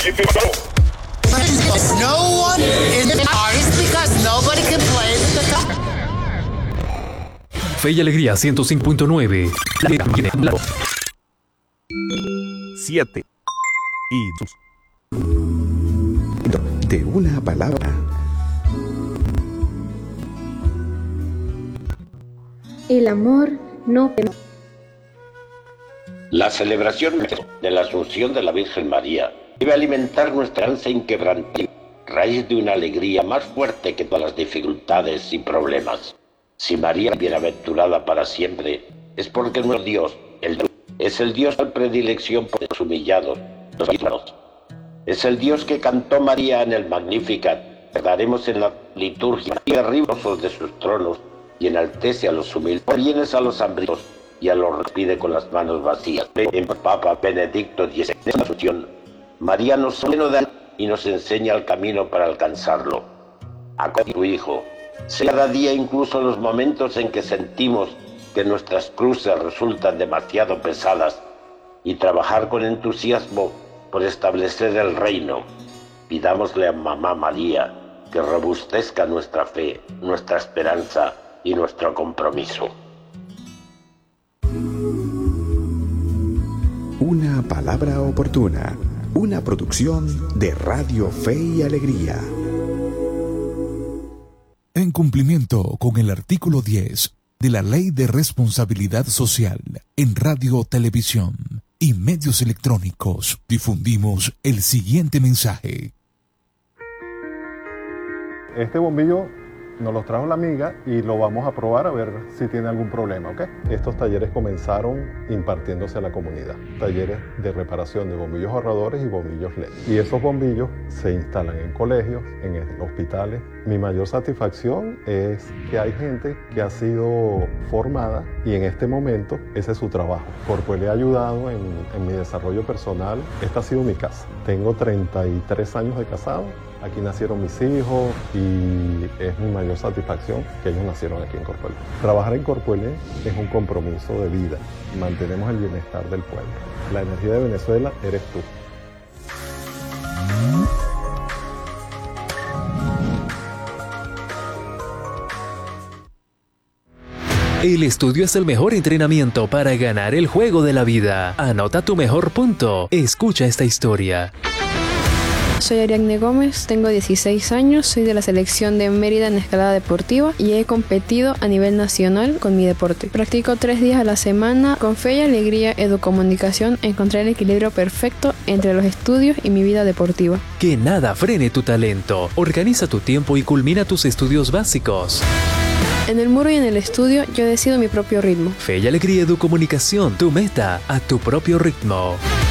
No one is an artist because nobody can play the guitar. Fe y Alegría 105.9. 7. Y de una palabra. El amor no. La celebración de la Asunción de la Virgen María debe alimentar nuestra esperanza inquebrantable, raíz de una alegría más fuerte que todas las dificultades y problemas. Si María es bienaventurada para siempre, es porque nuestro Dios, es el Dios de predilección por los humillados, los víctimas. Es el Dios que cantó María en el Magnificat, que daremos en la liturgia, y derribosos de sus tronos, y enaltece a los humildes, bienes a los hambrientos, y a los despide con las manos vacías. En Papa Benedicto XVI, en la Asunción, María nos da y nos enseña el camino para alcanzarlo. Acoge a tu Hijo. Sea cada día, incluso en los momentos en que sentimos que nuestras cruces resultan demasiado pesadas, y trabajar con entusiasmo por establecer el reino. Pidámosle a Mamá María que robustezca nuestra fe, nuestra esperanza y nuestro compromiso. Una palabra oportuna. Una producción de Radio Fe y Alegría. En cumplimiento con el artículo 10 de la Ley de Responsabilidad Social en Radio, Televisión y Medios Electrónicos, difundimos el siguiente mensaje. Este bombillo nos lo trajo la amiga y lo vamos a probar a ver si tiene algún problema, ¿ok? Estos talleres comenzaron impartiéndose a la comunidad. Talleres de reparación de bombillos ahorradores y bombillos LED. Y esos bombillos se instalan en colegios, en hospitales. Mi mayor satisfacción es que hay gente que ha sido formada y en este momento ese es su trabajo. Corpo le ha ayudado en mi desarrollo personal. Esta ha sido mi casa. Tengo 33 años de casado. Aquí nacieron mis hijos y es mi mayor satisfacción que ellos nacieron aquí en Corpuelé. Trabajar en Corpuelé es un compromiso de vida. Mantenemos el bienestar del pueblo. La energía de Venezuela eres tú. El estudio es el mejor entrenamiento para ganar el juego de la vida. Anota tu mejor punto. Escucha esta historia. Soy Ariadne Gómez, tengo 16 años, soy de la selección de Mérida en escalada deportiva y he competido a nivel nacional con mi deporte. Practico 3 días a la semana. Con Fe y Alegría Educomunicación encontré el equilibrio perfecto entre los estudios y mi vida deportiva. Que nada frene tu talento. Organiza tu tiempo y culmina tus estudios básicos. En el muro y en el estudio yo decido mi propio ritmo. Fe y Alegría Educomunicación, tu meta a tu propio ritmo.